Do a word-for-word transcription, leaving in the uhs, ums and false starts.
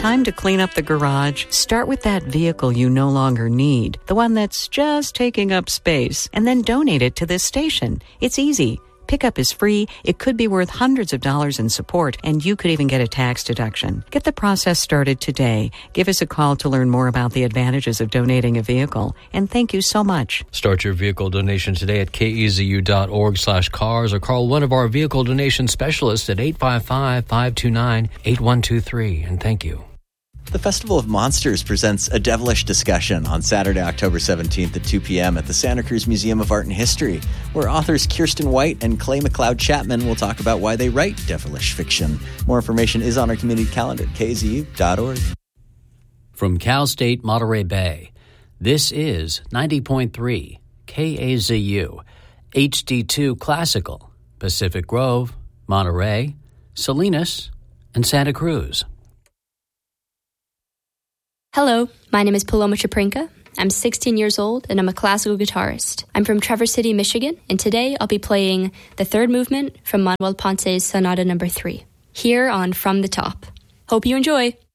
Time to clean up the garage? Start with that vehicle you no longer need, the one that's just taking up space, and then donate it to this station. It's easy. Pickup is free, it could be worth hundreds of dollars in support, and you could even get a tax deduction. Get the process started today. Give us a call to learn more about the advantages of donating a vehicle. And thank you so much. Start your vehicle donation today at kezu.org slash cars or call one of our vehicle donation specialists at eight five five, five two nine, eight one two three. And thank you. The Festival of Monsters presents a devilish discussion on Saturday, October seventeenth at two p.m. at the Santa Cruz Museum of Art and History, where authors Kirsten White and Clay McLeod Chapman will talk about why they write devilish fiction. More information is on our community calendar at k z u dot org. From Cal State Monterey Bay, this is ninety point three K A Z U, H D two Classical, Pacific Grove, Monterey, Salinas, and Santa Cruz. Hello, my name is Paloma Chaprinka. I'm sixteen years old, and I'm a classical guitarist. I'm from Traverse City, Michigan, and today I'll be playing the third movement from Manuel Ponce's Sonata Number three, here on From the Top. Hope you enjoy!